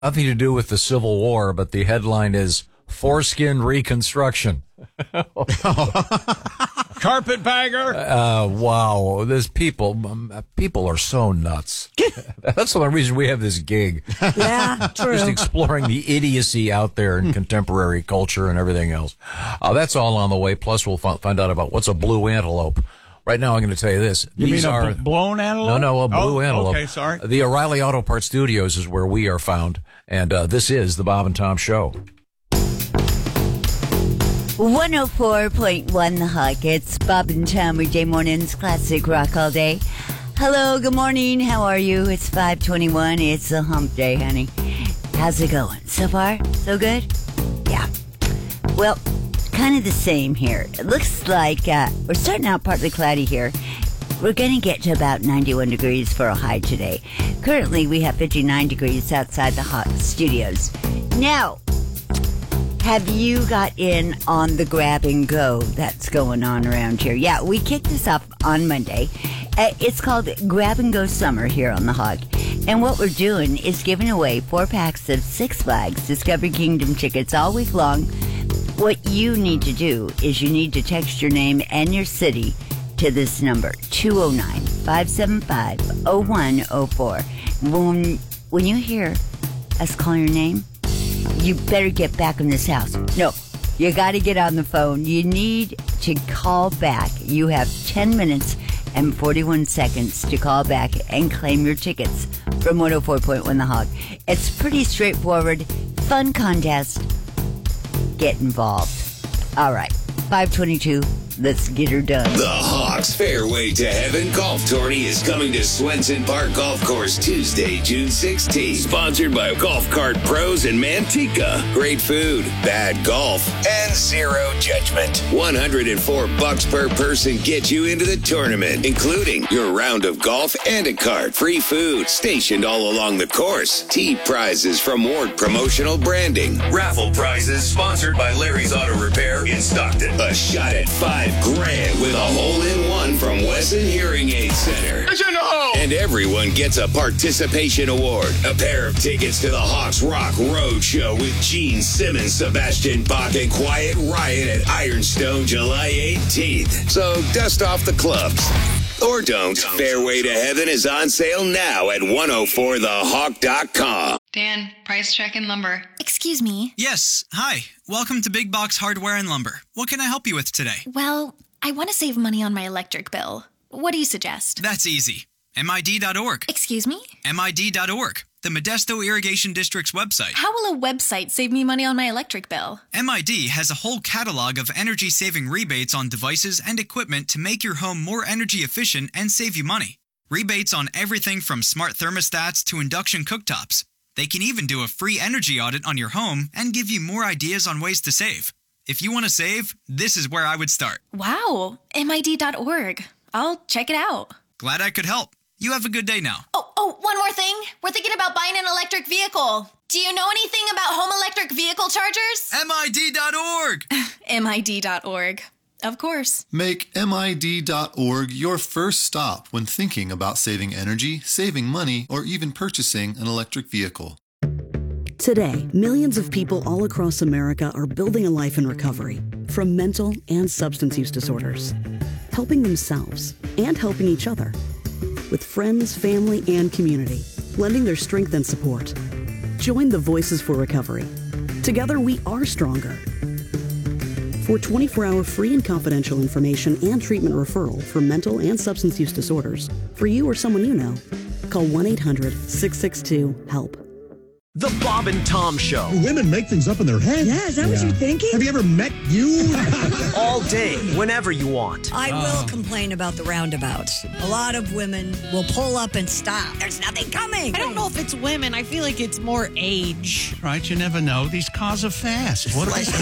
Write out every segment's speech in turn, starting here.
Nothing to do with the Civil War, but the headline is Foreskin Reconstruction. Carpetbagger. Wow. There's people are so nuts. That's the only reason we have this gig. Yeah, true. Just exploring the idiocy out there in contemporary culture and everything else. That's all on the way. Plus, we'll find out about what's a blue antelope. Right now, I'm going to tell you this. These are blown antelope? No, a blue antelope. Okay, sorry. The O'Reilly Auto Parts Studios is where we are found, and this is the Bob and Tom Show. 104.1 The Hawk. It's Bob and Tom weekday mornings, classic rock all day. Hello, good morning. How are you? It's 5:21. It's a hump day, honey. How's it going? So far, so good? Yeah. Well, kind of the same here. It looks like we're starting out partly cloudy here. We're going to get to about 91 degrees for a high today. Currently, we have 59 degrees outside the Hawk Studios. Now, have you got in on the grab and go that's going on around here? Yeah, we kicked this off on Monday. It's called Grab and Go Summer here on the Hawk. And what we're doing is giving away 4 packs of Six Flags Discovery Kingdom tickets all week long. What you need to do is you need to text your name and your city to this number, 209-575-0104. When you hear us call your name, you better get back in this house. No, you got to get on the phone. You need to call back. You have 10 minutes and 41 seconds to call back and claim your tickets from 104.1 The Hawk. It's pretty straightforward. Fun contest. Get involved. All right, 5:22. Let's get her done. The Hawks Fairway to Heaven Golf Tourney is coming to Swenson Park Golf Course Tuesday, June 16th. Sponsored by Golf Cart Pros and Manteca. Great food, bad golf, and zero judgment. $104 per person gets you into the tournament, including your round of golf and a cart. Free food stationed all along the course. Tee prizes from Ward Promotional Branding. Raffle prizes sponsored by Larry's Auto Repair in Stockton. A shot at $5,000 with a hole-in-one from Wesson Hearing Aid Center. It's in the hole! And everyone gets a participation award. A pair of tickets to the Hawks Rock Road Show with Gene Simmons, Sebastian Bach, and Quiet Riot at Ironstone July 18th. So dust off the clubs. Or don't. Fairway to Heaven is on sale now at 104thehawk.com. Dan, price check and lumber. Excuse me. Yes. Hi. Welcome to Big Box Hardware and Lumber. What can I help you with today? Well, I want to save money on my electric bill. What do you suggest? That's easy. MID.org. Excuse me? MID.org. The Modesto Irrigation District's website. How will a website save me money on my electric bill? MID has a whole catalog of energy-saving rebates on devices and equipment to make your home more energy efficient and save you money. Rebates on everything from smart thermostats to induction cooktops. They can even do a free energy audit on your home and give you more ideas on ways to save. If you want to save, this is where I would start. Wow, MID.org. I'll check it out. Glad I could help. You have a good day now. Oh, one more thing. We're thinking about buying an electric vehicle. Do you know anything about home electric vehicle chargers? MID.org. MID.org. Of course. Make MID.org your first stop when thinking about saving energy, saving money, or even purchasing an electric vehicle. Today, millions of people all across America are building a life in recovery from mental and substance use disorders, helping themselves and helping each other with friends, family, and community, lending their strength and support. Join the Voices for Recovery. Together, we are stronger. For 24-hour free and confidential information and treatment referral for mental and substance use disorders, for you or someone you know, call 1-800-662-HELP. The Bob and Tom Show. Women make things up in their head. Yeah, is that what you're thinking? Have you ever met you? All day, whenever you want. I will complain about the roundabouts. A lot of women will pull up and stop. There's nothing coming. I don't know if it's women. I feel like it's more age. Right, you never know. These cars are fast. What They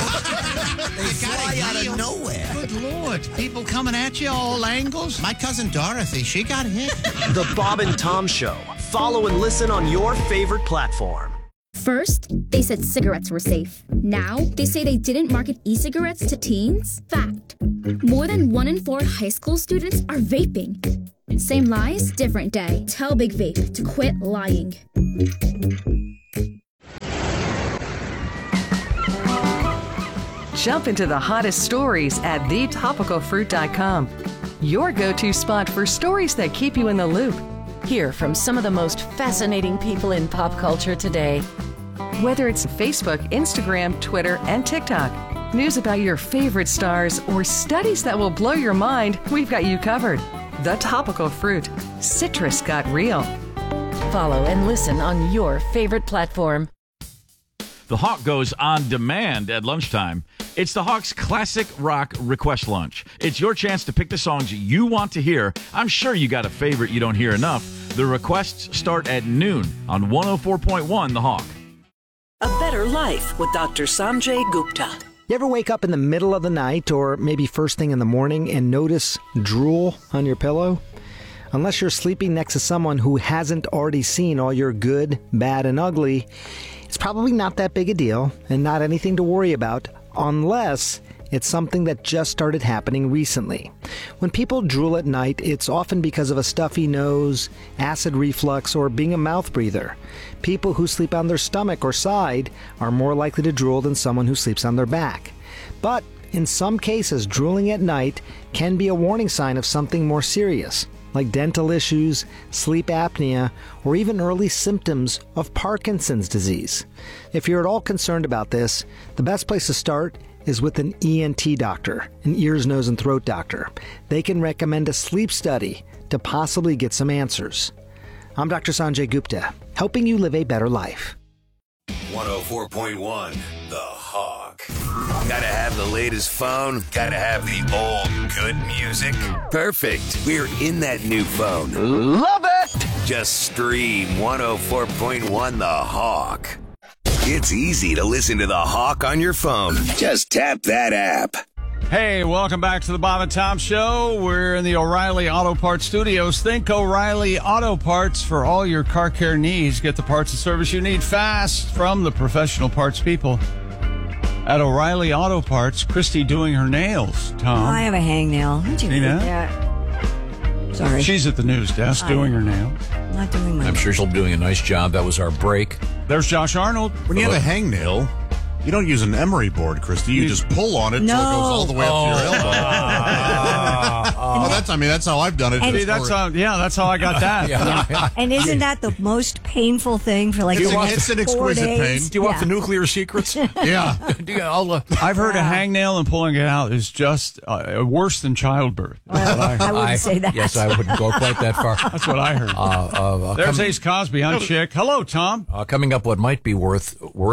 fly out of nowhere. Good Lord. People coming at you all angles. My cousin Dorothy, she got hit. The Bob and Tom Show. Follow and listen on your favorite platform. First, they said cigarettes were safe. Now, they say they didn't market e-cigarettes to teens. Fact. More than 1 in 4 high school students are vaping. Same lies, different day. Tell Big Vape to quit lying. Jump into the hottest stories at thetopicalfruit.com. Your go-to spot for stories that keep you in the loop. Hear from some of the most fascinating people in pop culture today. Whether it's Facebook, Instagram, Twitter, and TikTok, news about your favorite stars, or studies that will blow your mind, we've got you covered. The Topical Fruit. Citrus got real. Follow and listen on your favorite platform. The Hawk goes on demand at lunchtime. It's the Hawk's Classic Rock Request Lunch. It's your chance to pick the songs you want to hear. I'm sure you got a favorite you don't hear enough. The requests start at noon on 104.1 The Hawk. A Better Life with Dr. Sanjay Gupta. You ever wake up in the middle of the night or maybe first thing in the morning and notice drool on your pillow? Unless you're sleeping next to someone who hasn't already seen all your good, bad, and ugly, it's probably not that big a deal and not anything to worry about unless it's something that just started happening recently. When people drool at night, it's often because of a stuffy nose, acid reflux, or being a mouth breather. People who sleep on their stomach or side are more likely to drool than someone who sleeps on their back. But in some cases, drooling at night can be a warning sign of something more serious, like dental issues, sleep apnea, or even early symptoms of Parkinson's disease. If you're at all concerned about this, the best place to start is with an ENT doctor, an ears, nose, and throat doctor. They can recommend a sleep study to possibly get some answers. I'm Dr. Sanjay Gupta, helping you live a better life. 104.1 The Hawk. Gotta have the latest phone, gotta have the old good music. Perfect. We're in that new phone. Love it! Just stream 104.1 The Hawk. It's easy to listen to The Hawk on your phone. Just tap that app. Hey, welcome back to the Bob and Tom Show. We're in the O'Reilly Auto Parts Studios. Think O'Reilly Auto Parts for all your car care needs. Get the parts and service you need fast from the professional parts people at O'Reilly Auto Parts. Christy doing her nails, Tom. I have a hangnail. How'd you See do that? Sorry. She's at the news desk doing her nails. Not doing my I'm sure she'll be doing a nice job. That was our break. There's Josh Arnold. When you have a hangnail, you don't use an emery board, Christy. You just pull on it until it goes all the way up to your elbow. That's how I've done it. See, that's how I got that. And isn't that the most painful thing for like it's an exquisite 4 days? pain. Do you want the nuclear secrets? Yeah. I've heard a hangnail and pulling it out is just worse than childbirth. I wouldn't say that. Yes, I wouldn't go quite that far. That's what I heard. There's Ace Cosby on Chick. Hello, Tom. Coming up, what might be worse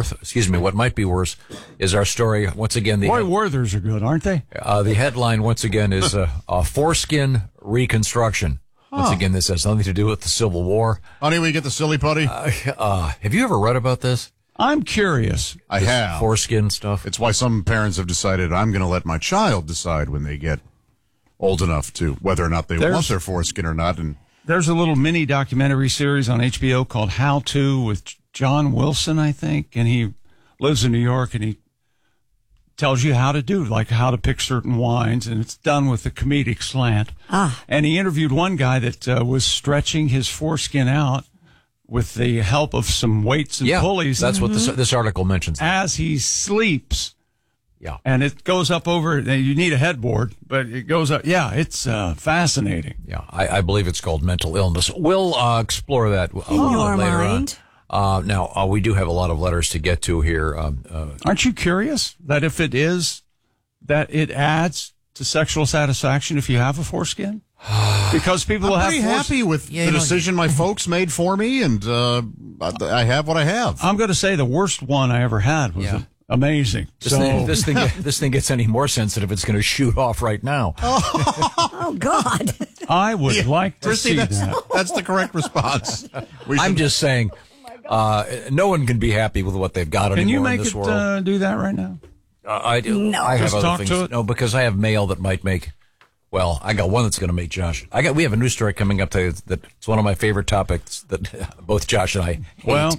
is our story once again. Boy, Werthers are good, aren't they? The headline once again is foreskin reconstruction. Once again, this has nothing to do with the Civil War. Honey, we get the silly putty. Have you ever read about this? I'm curious. I have. Foreskin stuff. It's why some parents have decided I'm going to let my child decide when they get old enough to whether or not they want their foreskin or not. And there's a little mini documentary series on HBO called How To with John Wilson, I think, and he lives in New York, and he tells you how to do, like how to pick certain wines, and it's done with a comedic slant. And he interviewed one guy that was stretching his foreskin out with the help of some weights and pulleys. That's what this article mentions. As he sleeps. Yeah. And it goes up over, you need a headboard, but it goes up. Yeah, it's fascinating. Yeah, I believe it's called mental illness. We'll explore that a little bit later on. Now, we do have a lot of letters to get to here. Aren't you curious that if it is, that it adds to sexual satisfaction if you have a foreskin? Because people will have pretty happy with the decision my folks made for me, and I have what I have. I'm going to say the worst one I ever had was amazing. This thing gets any more sensitive, it's going to shoot off right now. Oh, God. I would like to see that. That's the correct response. I'm just saying, no one can be happy with what they've got anymore in this world. Can you make it do that right now? I do. No. I have Just other talk things. to it? No, because I have mail that might make. Well, I got one that's going to make Josh. We have a news story coming up today that it's one of my favorite topics that both Josh and I hate. Well,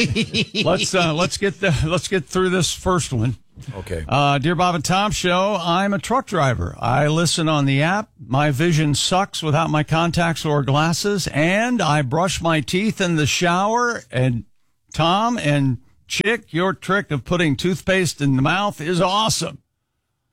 let's get through this first one. Okay. Dear Bob and Tom Show, I'm a truck driver. I listen on the app. My vision sucks without my contacts or glasses, and I brush my teeth in the shower. And Tom and Chick, your trick of putting toothpaste in the mouth is awesome.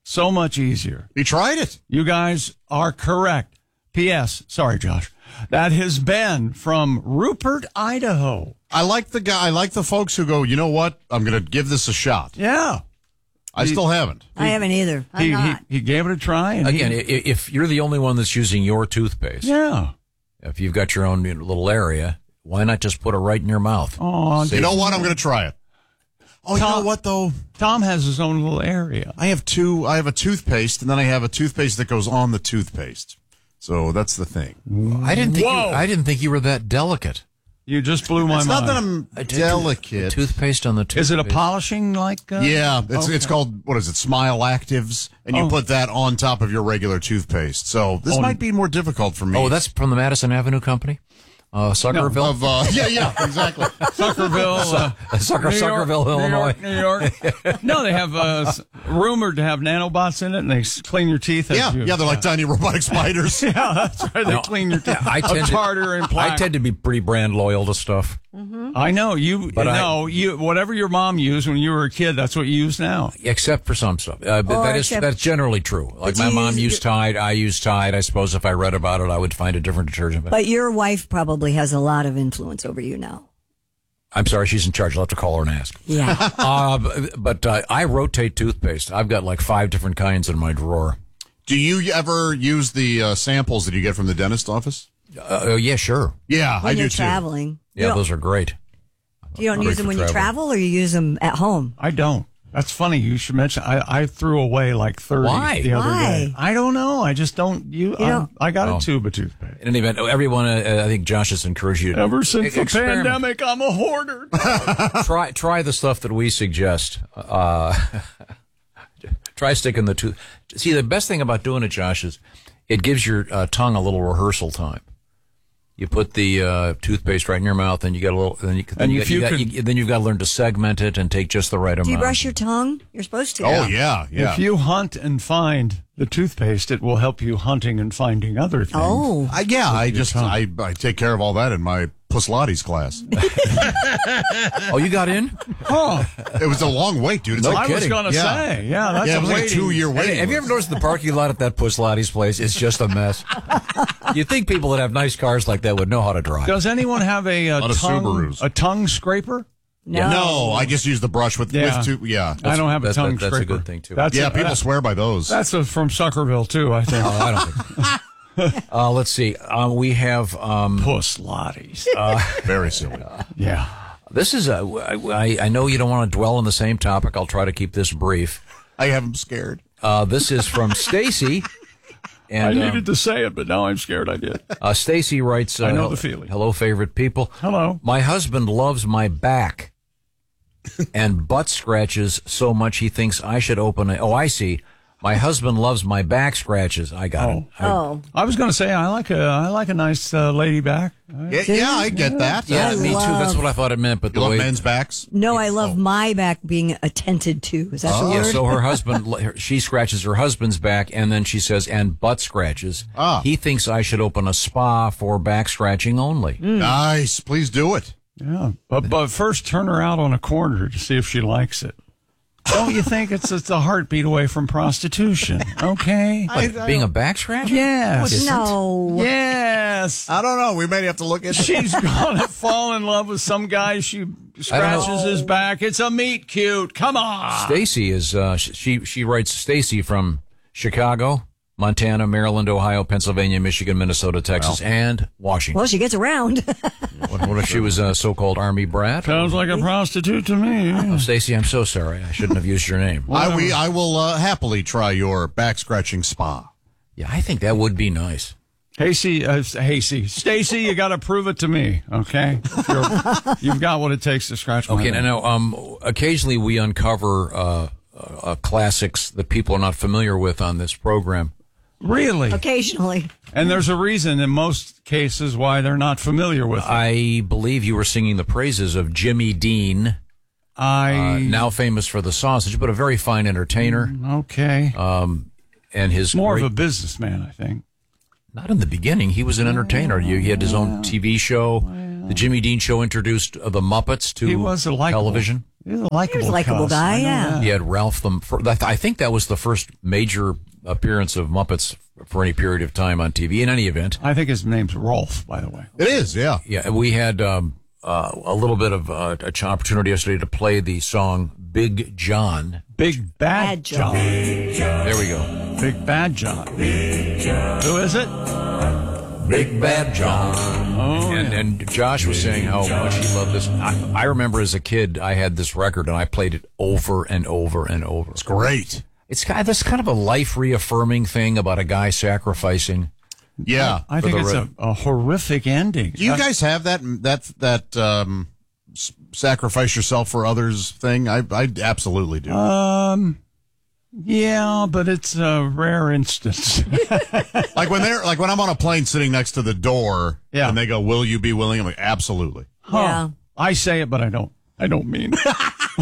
So much easier. You tried it. You guys are correct. P.S. Sorry, Josh. That has been from Rupert, Idaho. I like the guy. I like the folks who go, you know what? I'm going to give this a shot. Yeah. I still haven't. I haven't either. I'm not. He gave it a try. And Again, if you're the only one that's using your toothpaste, yeah. If you've got your own little area, why not just put it right in your mouth? Oh, you know what? I'm going to try it. Oh, Tom, you know what, though? Tom has his own little area. I have two. I have a toothpaste, and then I have a toothpaste that goes on the toothpaste. So that's the thing. I didn't think you were that delicate. You just blew my It's mind. not that I'm delicate. Toothpaste on the toothpaste. Is it a polishing like? Yeah, it's called, what is it, Smile Actives, and you put that on top of your regular toothpaste. So this might be more difficult for me. Oh, that's from the Madison Avenue Company? Suckerville? Yeah, exactly. Suckerville. Suckerville, Illinois. New York. No, they have rumored to have nanobots in it, and they clean your teeth. Yeah, they're like tiny robotic spiders. Yeah, that's right. They clean your teeth. Tartar and plaque. I tend to be pretty brand loyal to stuff. Mm-hmm. I know you. Whatever your mom used when you were a kid, that's what you use now. Except for some stuff. That's generally true. Like my mom used Tide, I use Tide. I suppose if I read about it, I would find a different detergent. But your wife probably has a lot of influence over you now. I'm sorry, she's in charge. I'll have to call her and ask. Yeah. But I rotate toothpaste. I've got like 5 different kinds in my drawer. Do you ever use the samples that you get from the dentist office? Yeah, sure. Yeah, when I do you're too. traveling. Yeah, those are great. You don't use them when you travel, or you use them at home? I don't. That's funny. You should mention. I threw away like 30 the other day. I don't know. I just don't. I got a tube of toothpaste. In any event, everyone, I think Josh has encouraged you to ever since the pandemic, I'm a hoarder. Try the stuff that we suggest. Try sticking the tooth. See, the best thing about doing it, Josh, is it gives your tongue a little rehearsal time. You put the toothpaste right in your mouth, and you get a little. Then you've got to learn to segment it and take just the right amount. Do you brush your tongue? You're supposed to. Oh yeah. If you hunt and find the toothpaste, it will help you hunting and finding other things. Oh, I take care of all that in my Puslates class. Oh, you got in? Oh, it was a long wait, dude. It's no, like I was going to say, that's it was like a 2-year wait. Have you ever noticed the parking lot at that Puslates place? It's just a mess. You'd think people that have nice cars like that would know how to drive. Does anyone have a Subarus. tongue scraper? No, I just use the brush with two. Yeah, I don't have a tongue scraper. That's a good thing too. People swear by those. That's from Suckerville too, I think. I don't think so. Let's see. We have Puslates. Very silly. Yeah. This is I know you don't want to dwell on the same topic. I'll try to keep this brief. I have them scared. This is from Stacy. And, I needed to say it, but now I'm scared I did. Stacy writes, I know the feeling. Hello, favorite people. Hello. My husband loves my back and butt scratches so much he thinks I should open Oh, I see. My husband loves my back scratches. I got it. I was going to say I like a nice lady back. Yeah, I get that. Yeah, me too. That's what I thought it meant. But you love men's backs? No, I love my back being attended to. Is that the word? Yeah, so her husband, she scratches her husband's back, and then she says, and butt scratches. He thinks I should open a spa for back scratching only. Nice. Please do it. Yeah, but first turn her out on a corner to see if she likes it. Don't you think it's a heartbeat away from prostitution? Okay. Being a back scratcher? Yes. No. Yes. I don't know. We may have to look into it. She's gonna fall in love with some guy. She scratches his back. It's a meet cute. Come on. Stacy is she writes Stacy from Chicago, Montana, Maryland, Ohio, Pennsylvania, Michigan, Minnesota, Texas, and Washington. Well, she gets around. What if she was a so-called Army brat? Sounds like a prostitute to me. Oh, Stacy, I'm so sorry. I shouldn't have used your name. I will happily try your back-scratching spa. Yeah, I think that would be nice. Stacy, you got to prove it to me, okay? You've got what it takes to scratch my Okay, back. now, occasionally we uncover classics that people are not familiar with on this program. Really? Occasionally. And there's a reason in most cases why they're not familiar with it. I believe you were singing the praises of Jimmy Dean, now famous for the sausage, but a very fine entertainer. Okay. And his more of a businessman, I think. Not in the beginning. He was an entertainer. He had his own TV show. The Jimmy Dean Show introduced the Muppets to he was a television. He's a likable guy, yeah. He had Ralph I think that was the first major appearance of Muppets for any period of time on TV. In any event, I think his name's Rolf, by the way. It is, yeah. Yeah, we had a little bit of an opportunity yesterday to play the song "Big John." Big Bad John. There we go. Big Bad John. Who is it? Big Bad John. Oh, and Josh was saying how much he loved this. I remember as a kid, I had this record and I played it over and over and over. It's great. It's kind of a life reaffirming thing about a guy sacrificing. Yeah, I think it's a horrific ending. Do you guys have that sacrifice yourself for others thing? I absolutely do. Yeah, but it's a rare instance. like when I'm on a plane sitting next to the door, and they go, "Will you be willing?" I'm like, "Absolutely." Yeah. I say it, but I don't mean it.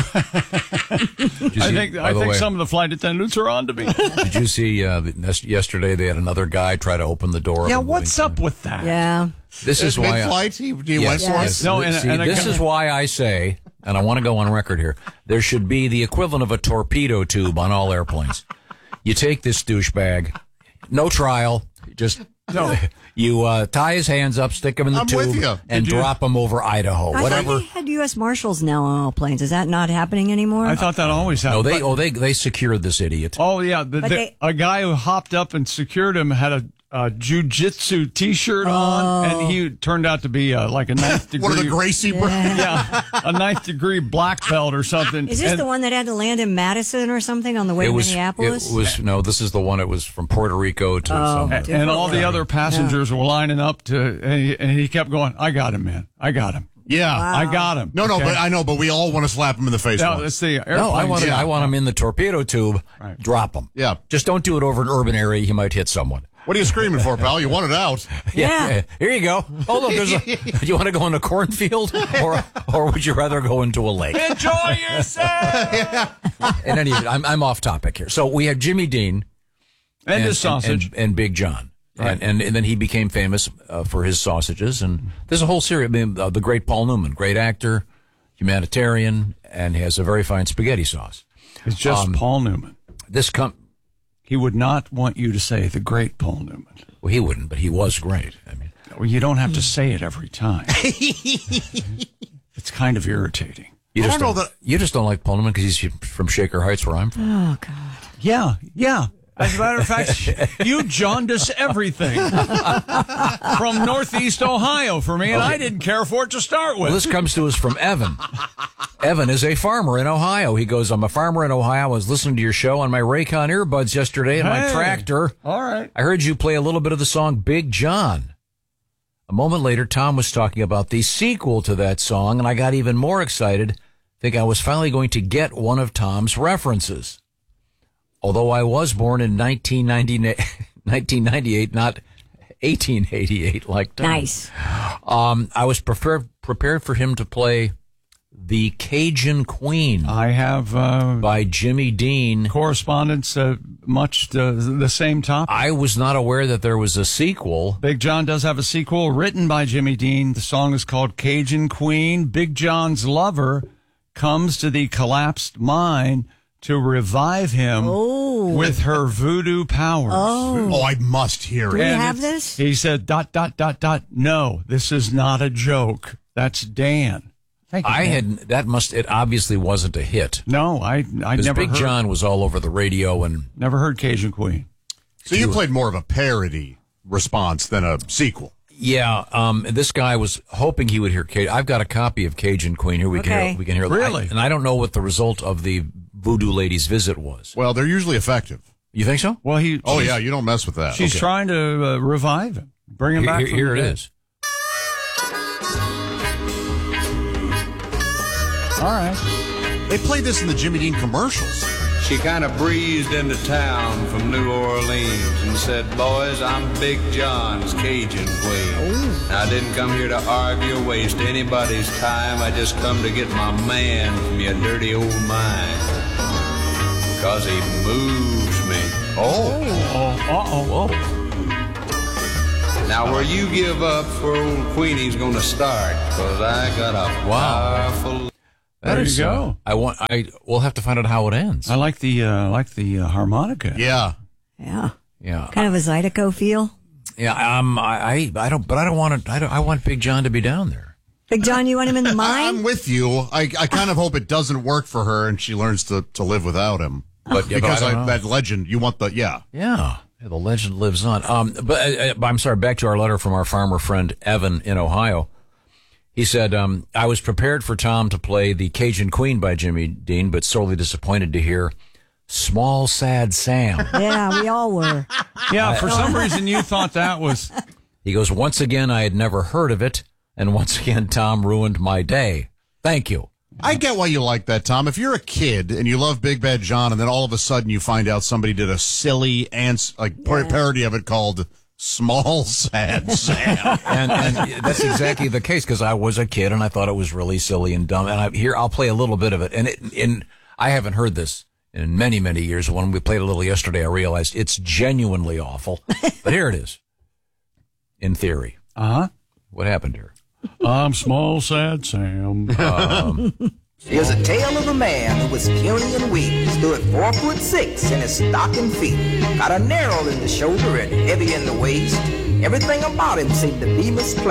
I think some of the flight attendants are on to me. Did you see yesterday they had another guy try to open the door? Yeah, what's up with that? Yeah. This is why mid-flight he went for it. No, this is why I say, and I want to go on record here, there should be the equivalent of a torpedo tube on all airplanes. You take this douchebag, no trial, just you tie his hands up, stick him in the tube, and drop him over Idaho. I Whatever. thought they had U.S. Marshals now on all planes. Is that not happening anymore? I thought that always happened. No, they secured this idiot. Oh yeah, a guy who hopped up and secured him had a jiu-jitsu T-shirt on, and he turned out to be like a 9th degree. One of the Gracie brothers. Yeah, a 9th degree black belt or something. Is this the one that had to land in Madison or something on the way to Minneapolis? No, this is the one. It was from Puerto Rico to somewhere. And all the other passengers were lining up and he kept going, "I got him, man. I got him." Yeah, wow. I got him. No, but I know, but we all want to slap him in the face. No, it's the airplane. No, I want him in the torpedo tube. Right. Drop him. Yeah, just don't do it over an urban area. He might hit someone. What are you screaming for, pal? You want it out. Yeah. Here you go. Oh, look, do you want to go in a cornfield or would you rather go into a lake? Enjoy yourself! In any event, I'm off topic here. So we have Jimmy Dean. And his sausage. And Big John. Right. And then he became famous for his sausages. And there's a whole series. I mean, the great Paul Newman, great actor, humanitarian, and he has a very fine spaghetti sauce. It's just Paul Newman. He would not want you to say the great Paul Newman. Well, he wouldn't, but he was great. I mean, well, you don't have to say it every time. It's kind of irritating. You just don't like Paul Newman because he's from Shaker Heights, where I'm from. Oh God. Yeah. As a matter of fact, you jaundice everything from Northeast Ohio for me, and I didn't care for it to start with. Well, this comes to us from Evan. Evan is a farmer in Ohio. He goes, "I'm a farmer in Ohio. I was listening to your show on my Raycon earbuds yesterday in my tractor. All right. I heard you play a little bit of the song Big John." A moment later, Tom was talking about the sequel to that song, and I got even more excited. I think I was finally going to get one of Tom's references. Although I was born in 1998, not 1888 like Tom. Nice. I was prepared for him to play The Cajun Queen. I have by Jimmy Dean. Correspondence, much the same topic. I was not aware that there was a sequel. Big John does have a sequel written by Jimmy Dean. The song is called Cajun Queen. Big John's lover comes to the collapsed mine to revive him with her voodoo powers. Oh, I must hear it. Do we have this? He said, ... No, this is not a joke. That's Dan. It obviously wasn't a hit. No, I never Big heard. John was all over the radio and never heard Cajun Queen. So you played more of a parody response than a sequel. Yeah, this guy was hoping he would hear Cajun. I've got a copy of Cajun Queen here. We can hear. Really? And I don't know what the result of the voodoo lady's visit was. Well, they're usually effective. You think so? Well, you don't mess with that. She's trying to revive him, bring him back. Here it is. All right. They played this in the Jimmy Dean commercials. She kind of breezed into town from New Orleans and said, "Boys, I'm Big John's Cajun Queen. Now, I didn't come here to argue or waste anybody's time. I just come to get my man from your dirty old mind. 'Cause he moves me." Now, where you give up for old Queenie's gonna start, 'cause I got a powerful... There you go. We'll have to find out how it ends. I like the harmonica. Yeah. Yeah. Yeah. Kind of a Zydeco feel. Yeah. I don't want to. I want Big John to be down there. Big John, you want him in the mine? I'm with you. I kind of hope it doesn't work for her and she learns to live without him. But because that legend, you want Yeah, the legend lives on. But I'm sorry, back to our letter from our farmer friend Evan in Ohio. He said, I was prepared for Tom to play the Cajun Queen by Jimmy Dean, but sorely disappointed to hear Small Sad Sam. Yeah, we all were. Yeah, for some reason you thought that was... He goes, once again, I had never heard of it, and once again, Tom ruined my day. Thank you. I get why you like that, Tom. If you're a kid and you love Big Bad John, and then all of a sudden you find out somebody did a silly parody of it called Small Sad Sam, and that's exactly the case because I was a kid and I thought it was really silly and dumb. And I'll play a little bit of it, and I haven't heard this in many, many years. When we played a little yesterday, I realized it's genuinely awful. But here it is, in theory. What happened here? I'm Small Sad Sam. Here's a tale of a man who was puny and weak, stood 4'6" in his stocking feet, got a narrow in the shoulder and heavy in the waist. Everything about him seemed to be misplaced.